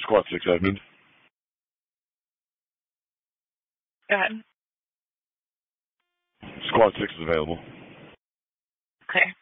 Squad 6 admin. Go ahead. Squad 6 is available. Okay.